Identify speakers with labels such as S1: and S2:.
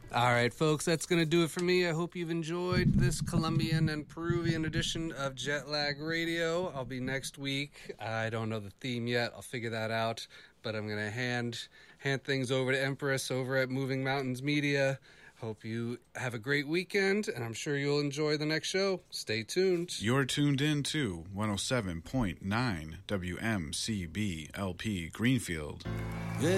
S1: All right, folks, that's going to do it for me. I hope you've enjoyed this Colombian and Peruvian edition of Jetlag Radio. I'll be next week. I don't know the theme yet. I'll figure that out. But I'm going to hand things over to Empress over at Moving Mountains Media. Hope you have a great weekend, and I'm sure you'll enjoy the next show. Stay tuned.
S2: You're tuned in to 107.9 WMCB LP Greenfield.